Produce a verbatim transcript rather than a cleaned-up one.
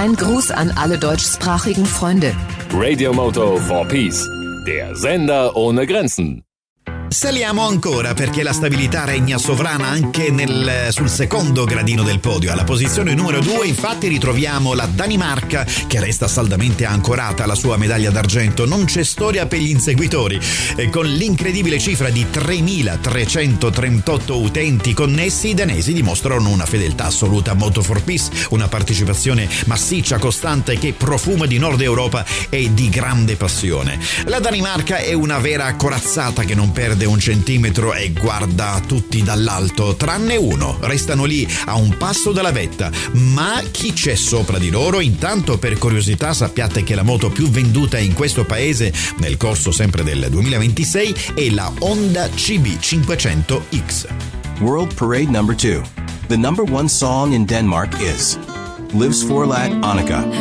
Ein Gruß an alle deutschsprachigen Freunde. Radio Moto for Peace, der Sender ohne Grenzen. Saliamo ancora perché la stabilità regna sovrana anche nel, sul secondo gradino del podio. Alla posizione numero due infatti ritroviamo la Danimarca che resta saldamente ancorata alla sua medaglia d'argento. Non c'è storia per gli inseguitori e con l'incredibile cifra di tremilatrecentotrentotto utenti connessi, i danesi dimostrano una fedeltà assoluta a Moto for Peace, una partecipazione massiccia, costante che profuma di Nord Europa e di grande passione. La Danimarca è una vera corazzata che non perde un centimetro e guarda tutti dall'alto, tranne uno. Restano lì a un passo dalla vetta, ma chi c'è sopra di loro? Intanto, per curiosità, sappiate che la moto più venduta in questo paese nel corso sempre del duemilaventisei è la Honda C B cinquecento X. World Parade number two. The number one song in Denmark is Livs Forlat Annika.